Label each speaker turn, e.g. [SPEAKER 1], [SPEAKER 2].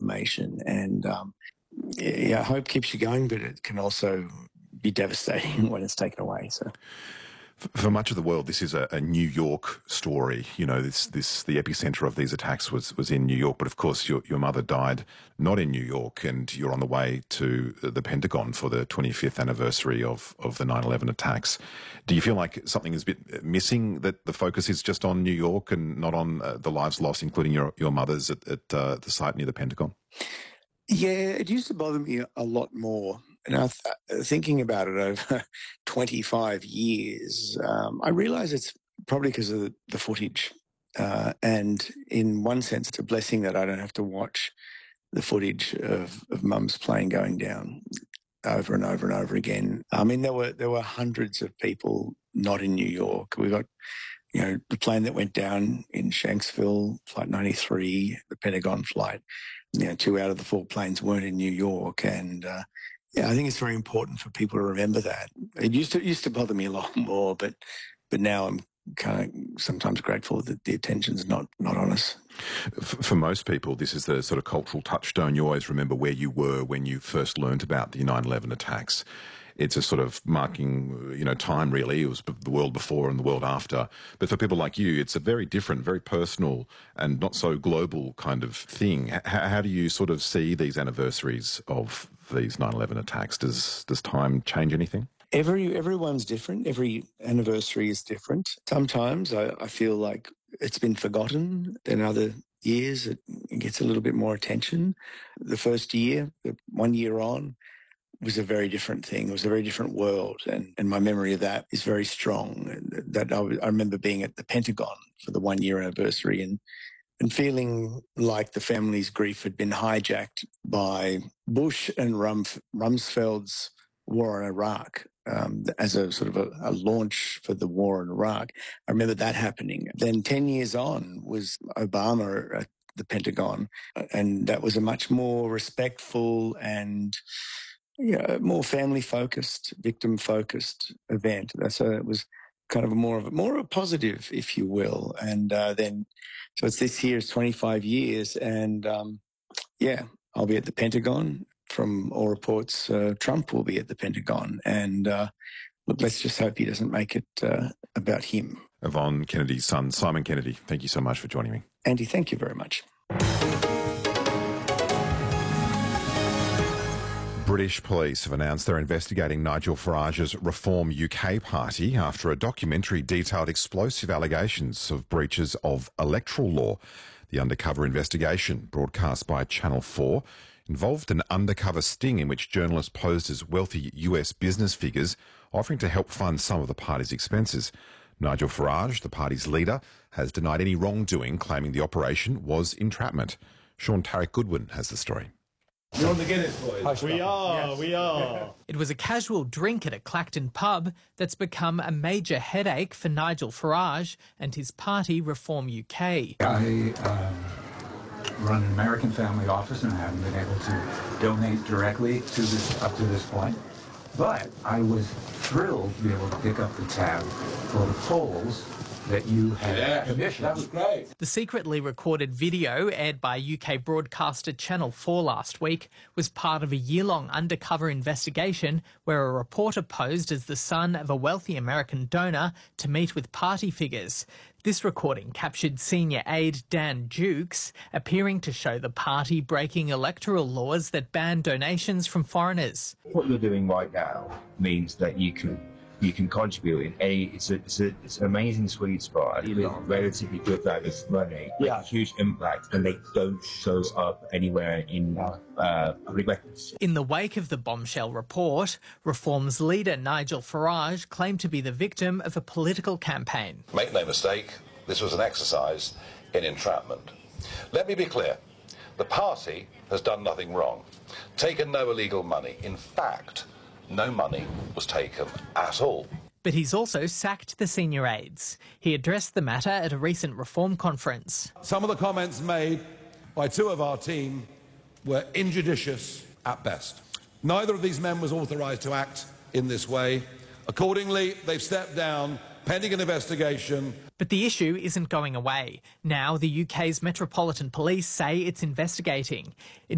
[SPEAKER 1] information. And yeah, hope keeps you going, but it can also be devastating when it's taken away. So.
[SPEAKER 2] For much of the world, this is a New York story. You know, the epicenter of these attacks was in New York. But of course, your mother died not in New York, and you're on the way to the Pentagon for the 25th anniversary of the 9/11 attacks. Do you feel like something is a bit missing, that the focus is just on New York and not on the lives lost, including your mother's at the site near the Pentagon?
[SPEAKER 1] Yeah, it used to bother me a lot more. And thinking about it over 25 years, I realise it's probably because of the footage. And in one sense, it's a blessing that I don't have to watch the footage of Mum's plane going down over and over and over again. I mean, there were hundreds of people not in New York. We got, the plane that went down in Shanksville, Flight 93, the Pentagon flight. 2 out of the 4 planes weren't in New York, and I think it's very important for people to remember that. It used to bother me a lot more, but now I'm kind of sometimes grateful that the attention's not on us.
[SPEAKER 2] For most people, this is the sort of cultural touchstone. You always remember where you were when you first learned about the 9/11 attacks. It's a sort of marking, time really. It was the world before and the world after. But for people like you, it's a very different, very personal and not so global kind of thing. How do you sort of see these anniversaries of these 9/11 attacks? Does time change anything?
[SPEAKER 1] Everyone's different. Every anniversary is different. Sometimes I feel like it's been forgotten. Then other years it gets a little bit more attention. The first year, 1 year on, was a very different thing. It was a very different world. And my memory of that is very strong. That I remember being at the Pentagon for the 1 year anniversary and feeling like the family's grief had been hijacked by Bush and Rumsfeld's war in Iraq as a sort of a launch for the war in Iraq. I remember that happening. Then 10 years on was Obama at the Pentagon, and that was a much more respectful and more family-focused, victim-focused event. So it was kind of more of a positive, if you will. And then, so it's this year, it's 25 years, and I'll be at the Pentagon. From all reports, Trump will be at the Pentagon, and look, let's just hope he doesn't make it about him.
[SPEAKER 2] Yvonne Kennedy's son, Simon Kennedy, thank you so much for joining me.
[SPEAKER 1] Andy, thank you very much.
[SPEAKER 2] British police have announced they're investigating Nigel Farage's Reform UK party after a documentary detailed explosive allegations of breaches of electoral law. The undercover investigation, broadcast by Channel 4, involved an undercover sting in which journalists posed as wealthy US business figures offering to help fund some of the party's expenses. Nigel Farage, the party's leader, has denied any wrongdoing, claiming the operation was entrapment. Sean Tarek Goodwin has the story.
[SPEAKER 3] You're on the Guinness, boys.
[SPEAKER 4] We are.
[SPEAKER 5] It was a casual drink at a Clacton pub that's become a major headache for Nigel Farage and his party Reform UK.
[SPEAKER 6] I run an American family office and I haven't been able to donate directly to this up to this point. But I was thrilled to be able to pick up the tab for the polls that you had commissioned.
[SPEAKER 3] That was great.
[SPEAKER 5] The secretly recorded video aired by UK broadcaster Channel 4 last week was part of a year-long undercover investigation where a reporter posed as the son of a wealthy American donor to meet with party figures. This recording captured senior aide Dan Jukes appearing to show the party breaking electoral laws that ban donations from foreigners.
[SPEAKER 4] What you're doing right now means that you can contribute in it's an amazing sweet spot with relatively good value of money, with a huge impact, and they don't show up anywhere in public records.
[SPEAKER 5] In the wake of the bombshell report, Reform's leader Nigel Farage claimed to be the victim of a political campaign.
[SPEAKER 7] Make no mistake, this was an exercise in entrapment. Let me be clear, the party has done nothing wrong, taken no illegal money. In fact, no money was taken at all.
[SPEAKER 5] But he's also sacked the senior aides. He addressed the matter at a recent Reform conference.
[SPEAKER 3] Some of the comments made by 2 of our team were injudicious at best. Neither of these men was authorised to act in this way. Accordingly, they've stepped down, pending an investigation.
[SPEAKER 5] But the issue isn't going away. Now the UK's Metropolitan Police say it's investigating. In